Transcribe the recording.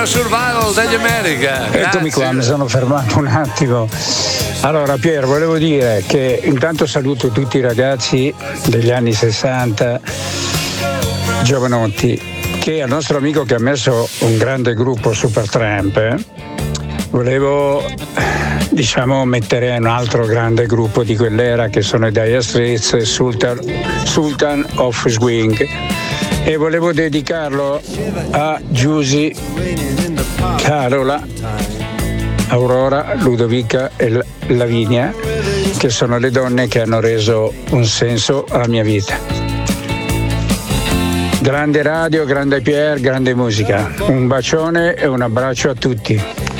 Survival degli America. Eccomi qua, mi sono fermato un attimo. Allora Pier, volevo dire che intanto saluto tutti i ragazzi degli anni 60, giovanotti, che al nostro amico che ha messo un grande gruppo Supertramp, volevo mettere un altro grande gruppo di quell'era che sono i Dire Straits, Sultan of Swing, e volevo dedicarlo a Giusy, Carola, Aurora, Ludovica e Lavinia, che sono le donne che hanno reso un senso alla mia vita. Grande radio, grande Pier, grande musica. Un bacione e un abbraccio a tutti.